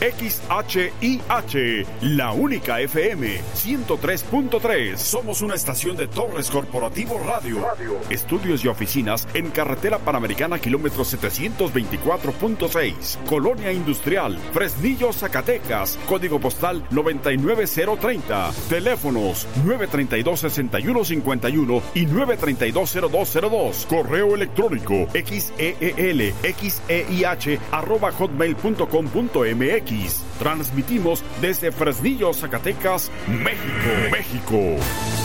XHIH, la única FM 103.3. Somos una estación de Torres Corporativo Radio. Estudios y oficinas en Carretera Panamericana, kilómetro 724.6. Colonia Industrial, Fresnillo, Zacatecas. Código postal 99030. Teléfonos 932-6151 y 932-0202. Correo electrónico xeelxeih@hotmail.com.mx. Transmitimos desde Fresnillo, Zacatecas, México.